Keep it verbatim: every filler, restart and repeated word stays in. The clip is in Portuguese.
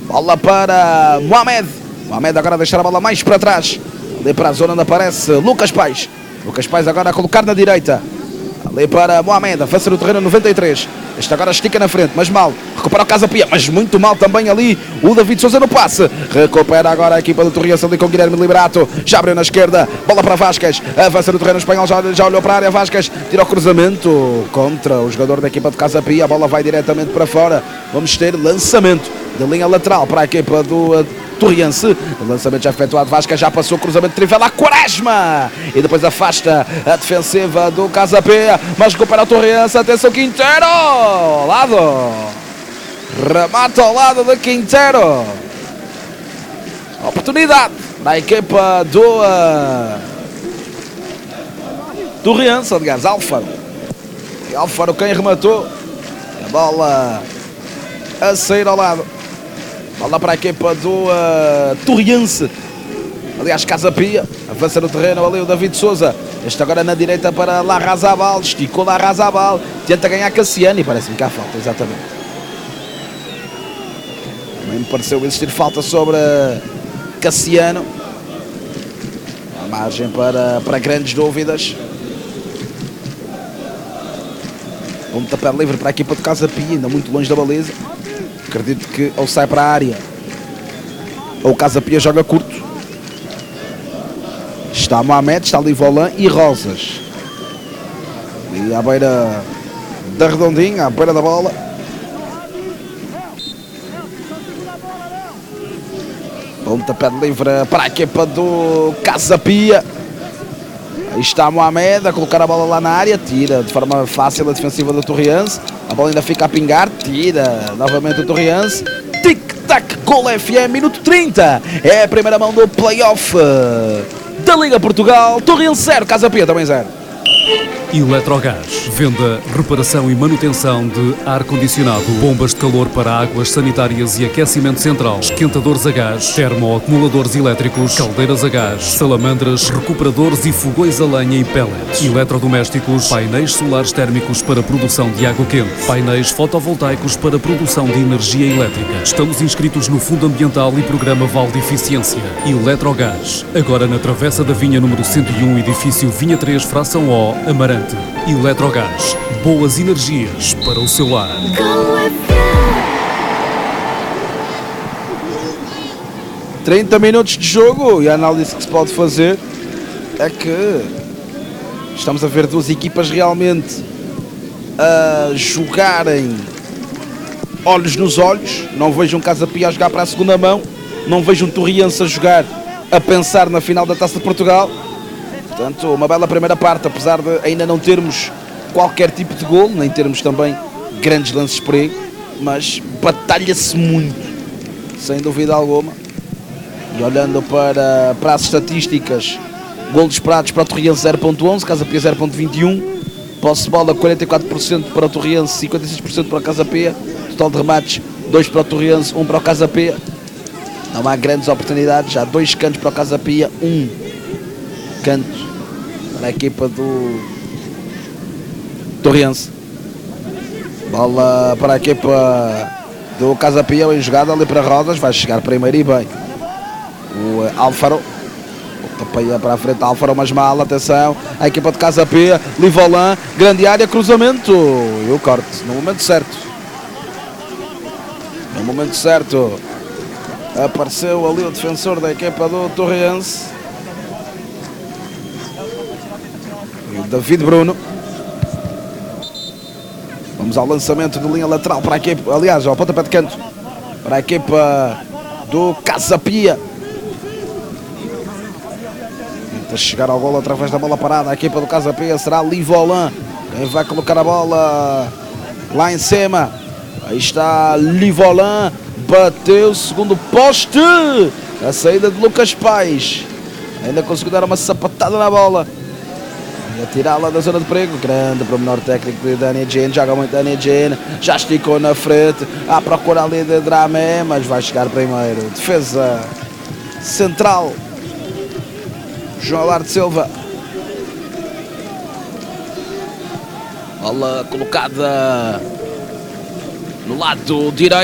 Bola para Mohamed. Mohamed agora a deixar a bola mais para trás. Ali para a zona onde aparece Lucas Pais. Lucas Pais agora a colocar na direita. Ali para Mohamed, avança no terreno noventa e três. Este agora estica na frente, mas mal. Recupera o Casa Pia, mas muito mal também ali o David Souza no passe. Recupera agora a equipa do Torriense ali com Guilherme Liberato. Já abriu na esquerda, bola para Vasquez. Avança no terreno espanhol, já, já olhou para a área. Vasquez tira o cruzamento contra o jogador da equipa de Casa Pia. A bola vai diretamente para fora. Vamos ter lançamento da linha lateral para a equipa do Torriense. O lançamento já efetuado, Vasquez já passou, cruzamento de Trivela, Quaresma, e depois afasta a defensiva do Casa Pia, mas recupera o Torriense. Atenção, Quintero, ao lado, remata ao lado de Quintero. Oportunidade para a equipa do uh, Torriense, aliás, Álvaro. E Álvaro quem rematou. A bola a sair ao lado. Bola para a equipa do uh, Torriense. Aliás, Casa Pia. Avança no terreno ali o David Souza. Este agora na direita para Larrazabal. Esticou Larrazabal. Tenta ganhar Cassiani. Parece-me que há falta, exatamente. Também me pareceu existir falta sobre Cassiano. A margem para, para grandes dúvidas. Um tapé livre para a equipa de Casa Pia. Ainda muito longe da baliza. Acredito que ou sai para a área ou o Casa Pia joga curto. Está Mohamed, está ali Volan e Rosas. E à beira da redondinha, à beira da bola. Pontapé livre para a equipa do Casa Pia. Aí está Mohamed a colocar a bola lá na área. Tira de forma fácil a defensiva do Torriense. A bola ainda fica a pingar. Tira novamente o Torriense. Tic-tac, gol F M, minuto trinta. É a primeira mão do play-off da Liga Portugal. Torriense zero, Casa Pia também zero. Eletrogás. Venda, reparação e manutenção de ar-condicionado, bombas de calor para águas sanitárias e aquecimento central, esquentadores a gás, termoacumuladores elétricos, caldeiras a gás, salamandras, recuperadores e fogões a lenha e pellets, eletrodomésticos, painéis solares térmicos para produção de água quente, painéis fotovoltaicos para produção de energia elétrica. Estamos inscritos no Fundo Ambiental e Programa Val de Eficiência. Eletrogás. Agora na Travessa da Vinha número cento e um, edifício Vinha três, fração O, Amarante. Eletrogás, boas energias para o seu lar. trinta minutos de jogo e a análise que se pode fazer é que estamos a ver duas equipas realmente a jogarem olhos nos olhos. Não vejo um Casa Pia a jogar para a segunda mão, não vejo um Torriense a jogar a pensar na final da Taça de Portugal. Portanto, uma bela primeira parte, apesar de ainda não termos qualquer tipo de golo, nem termos também grandes lances de perigo, mas batalha-se muito, sem dúvida alguma. E olhando para, para as estatísticas, golos esperados para o Torriense zero ponto onze, Casa Pia zero ponto vinte e um, posse de bola quarenta e quatro por cento para o Torriense, cinquenta e seis por cento para o Casa Pia, total de remates dois para o Torriense, um para o Casa Pia. Não há grandes oportunidades, já dois cantos para o Casa Pia, um canto para a equipa do Torriense. Bola para a equipa do Casa Pia, em jogada ali para Rodas, vai chegar primeiro e bem. O Álvaro, o tapeia para a frente, Álvaro, mas mal, atenção, a equipa de Casa Pia, Livolan, grande área, cruzamento, e o corte, no momento certo. No momento certo, apareceu ali o defensor da equipa do Torriense. David Bruno. Vamos ao lançamento de linha lateral para a equipa, aliás, ao pontapé de canto para a equipa do Casa Pia. Tenta chegar ao golo através da bola parada. A equipa do Casa Pia será Livolan quem vai colocar a bola lá em cima. Aí está Livolan, bateu, segundo poste, a saída de Lucas Pais. Ainda conseguiu dar uma sapatada na bola e atirá-la da zona de perigo. Grande promenor técnico de Dani Gene, joga muito Dani Gene, já esticou na frente, à procura ali de Dramé, mas vai chegar primeiro. Defesa central, João Alarde Silva. Bola colocada no lado direito.